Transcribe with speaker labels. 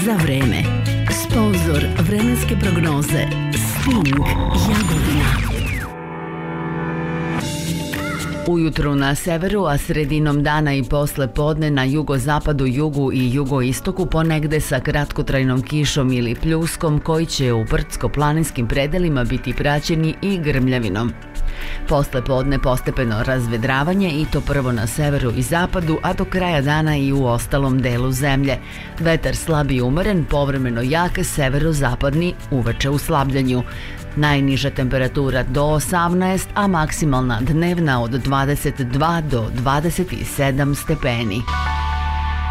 Speaker 1: za vreme. Sponzor vremenske prognoze Sting Jagodina. Ujutru na severu, a sredinom dana i posle podne na jugozapadu, jugu i jugoistoku ponegde sa kratkotrajnom kišom ili pljuskom koji će u brdsko-planinskim predelima biti praćeni i grmljavinom. Posle podne postepeno razvedravanje i to prvo na severu i zapadu, a do kraja dana i u ostalom delu zemlje. Vetar slab i umeren, povremeno jak severozapadni, uveče u slabljenju. Najniža temperatura do 18, a maksimalna dnevna od 22 do 27 stepeni.